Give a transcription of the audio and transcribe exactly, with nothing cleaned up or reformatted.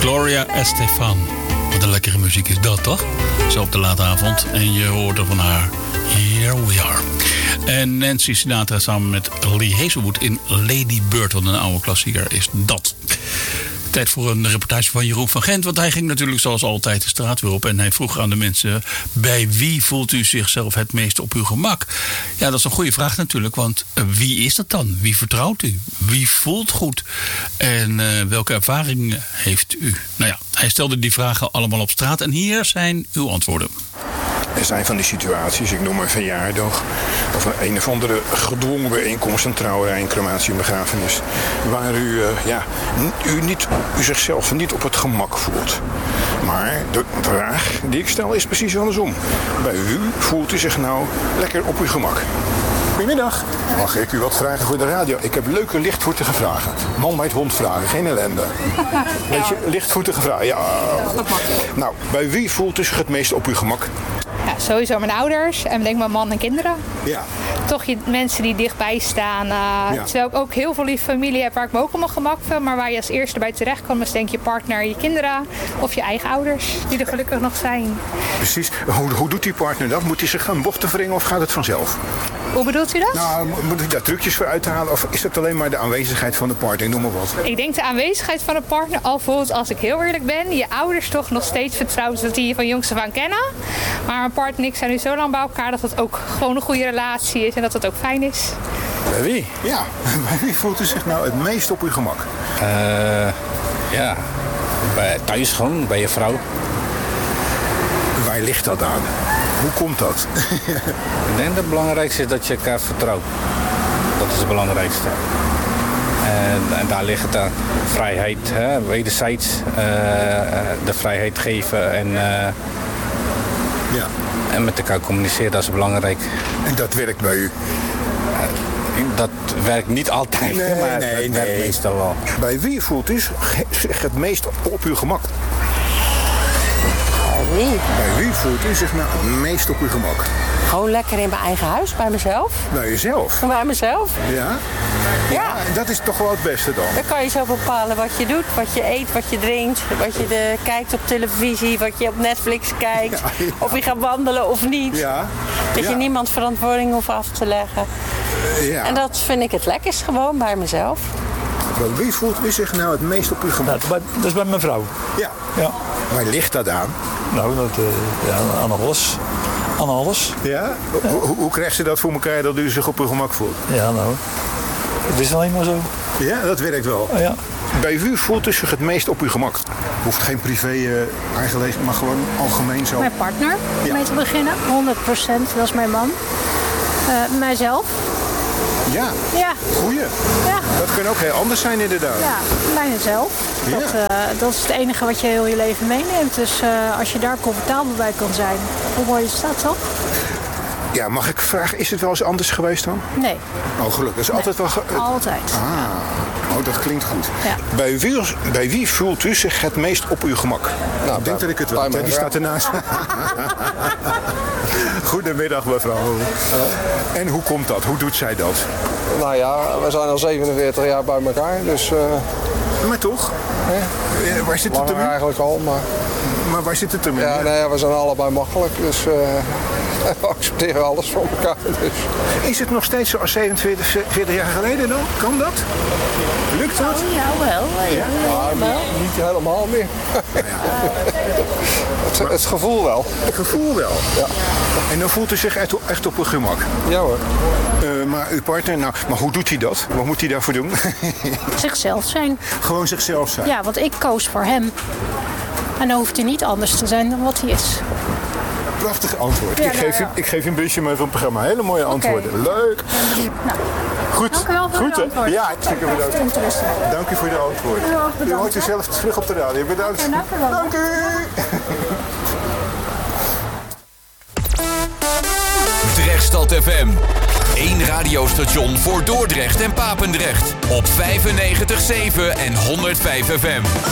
Gloria Estefan. Wat een lekkere muziek is dat, toch? Zo op de late avond. En je hoorde van haar Here We Are. En Nancy Sinatra samen met Lee Hazelwood in Lady Bird. Wat een oude klassieker is dat. Tijd voor een reportage van Jeroen van Gent. Want hij ging natuurlijk zoals altijd de straat weer op. En hij vroeg aan de mensen: bij wie voelt u zichzelf het meest op uw gemak? Ja, dat is een goede vraag natuurlijk. Want uh, wie is dat dan? Wie vertrouwt u? Wie voelt goed? En uh, welke ervaring heeft u? Nou ja, hij stelde die vragen allemaal op straat. En hier zijn uw antwoorden. Er zijn van die situaties, ik noem een verjaardag of een, een of andere gedwongen bijeenkomst, een trouwerij, een crematie, een begrafenis, waar u, uh, ja, u, niet, u zichzelf niet op het gemak voelt. Maar de vraag die ik stel is precies andersom. Bij u voelt u zich nou lekker op uw gemak? Goedemiddag. Mag ik u wat vragen voor de radio? Ik heb leuke lichtvoetige vragen. Man met hond vragen, geen ellende. Weet je, lichtvoetige vragen. Ja. Nou, bij wie voelt u zich het meest op uw gemak? Ja, sowieso mijn ouders en denk mijn man en kinderen. Ja. Toch je, mensen die dichtbij staan. Uh, Ja. Terwijl ik ook heel veel lieve familie heb waar ik me ook op mijn gemak vind. Maar waar je als eerste bij terecht kan, is denk je partner, je kinderen of je eigen ouders. Die er gelukkig nog zijn. Precies. Hoe, hoe doet die partner dat? Moet hij zich gaan bochten wringen of gaat het vanzelf? Hoe bedoelt u dat? Nou, mo- moet hij daar trucjes voor uithalen? Of is dat alleen maar de aanwezigheid van de partner? Noem maar wat. Ik denk de aanwezigheid van een partner, al voelt, als ik heel eerlijk ben, je ouders toch nog steeds vertrouwen dat die je van jongs af aan kennen. Maar mijn partner en ik zijn nu zo lang bij elkaar dat het ook gewoon een goede relatie is en dat het ook fijn is. Bij wie? Ja, bij wie voelt u zich nou het meest op uw gemak? Uh, ja, bij, thuis gewoon, bij je vrouw. Waar ligt dat aan? Hoe komt dat? Ik denk dat het belangrijkste is dat je elkaar vertrouwt. Dat is het belangrijkste. En, en daar ligt het aan. Vrijheid, hè, wederzijds. Uh, de vrijheid geven en, uh, Ja. en met elkaar communiceren, dat is belangrijk. En dat werkt bij u? Dat werkt niet altijd, Nee, maar nee, het werkt nee. meestal wel. Bij wie voelt u zich het meest op uw gemak? Wie? Bij wie voelt u zich nou het meest op uw gemak? Gewoon lekker in mijn eigen huis, bij mezelf. Bij uzelf? Bij mezelf. Ja? Ja. Dat is toch wel het beste dan? Dan kan je zo bepalen wat je doet, wat je eet, wat je drinkt, wat je de, kijkt op televisie, wat je op Netflix kijkt. Ja, ja. Of je gaat wandelen of niet. Ja. Dat Ja. je niemand verantwoording hoeft af te leggen. Ja. En dat vind ik het lekkerst gewoon bij mezelf. Bij wie voelt u zich nou het meest op uw gemak? Dat, dat is bij mijn vrouw. Ja. Ja. Waar ligt dat aan? Nou, dat, uh, ja, aan alles. Aan alles. Ja? Hoe, hoe, hoe krijgt ze dat voor elkaar dat u zich op uw gemak voelt? Ja, nou. Het is alleen maar zo. Ja, dat werkt wel. Oh, ja. Bij wie voelt u zich het meest op uw gemak? Hoeft geen privé uh, aangelezen, maar gewoon algemeen zo. Mijn partner, om Ja. mee te beginnen. honderd procent, dat is mijn man. Uh, mijzelf. Ja, Ja, goeie. ja, Dat kan ook heel anders zijn inderdaad. ja, bij mezelf. Ja. Dat, uh, dat is het enige wat je heel je leven meeneemt. Dus uh, als je daar comfortabel bij kan zijn, hoe mooi is dat toch? Ja, mag ik vragen, is het wel eens anders geweest dan? Nee, Oh, gelukkig. Dat is altijd wel... ge- altijd. Ah, oh, dat klinkt goed. Ja. Bij, wie, bij wie voelt u zich het meest op uw gemak? Nou, ik denk dat ik het wel. bij mijn Die staat ernaast. Goedemiddag, mevrouw. En hoe komt dat? Hoe doet zij dat? Nou ja, we zijn al zevenenveertig jaar bij elkaar, dus uh, Maar toch? Eh, Waar zit het langer hem in? eigenlijk al. Maar Maar waar zit het hem in? ja, nee, we zijn allebei makkelijk, dus uh, we accepteren alles van elkaar. Dus. Is het nog steeds zoals zevenentwintig, veertig jaar geleden dan? Kan dat? Lukt dat? Ja, wel. Ja, Ja, niet, niet helemaal meer. het, het gevoel wel. Het gevoel wel. Ja, En dan voelt u zich echt, echt op uw gemak. ja hoor. Uh, maar uw partner, nou, maar hoe doet hij dat? Wat moet hij daarvoor doen? Zichzelf zijn. Gewoon zichzelf zijn. Ja, want ik koos voor hem. En dan hoeft hij niet anders te zijn dan wat hij is. Prachtig antwoord. Ja, ik, nou, geef ja. u, ik geef u een busje mee van het programma. Hele mooie antwoorden. Leuk. Nou, Goed. dank u wel voor Goed, de hè? antwoorden. Ja, hartstikke bedankt. Interesse. Dank u voor de antwoorden. Heel erg U bedankt, hoort u hè? zelf terug op de radio. Bedankt. Ja, dank u wel. Dank u. Drechtstad F M. Eén radiostation voor Dordrecht en Papendrecht. Op vijfennegentig komma zeven en honderdvijf F M.